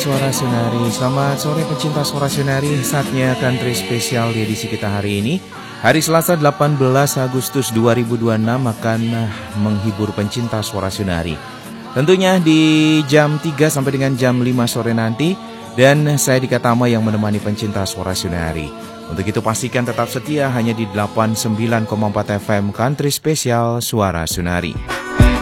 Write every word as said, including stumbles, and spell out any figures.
Suara Sunari. Selamat sore pencinta Suara Sunari. Saatnya country spesial di edisi kita hari ini. Hari Selasa delapan belas Agustus dua ribu dua puluh enam akan menghibur pencinta Suara Sunari. Tentunya di jam tiga sampai dengan jam lima sore nanti. Dan saya Dika Tama yang menemani pencinta Suara Sunari. Untuk itu pastikan tetap setia hanya di delapan puluh sembilan koma empat F M Country Spesial Suara Sunari.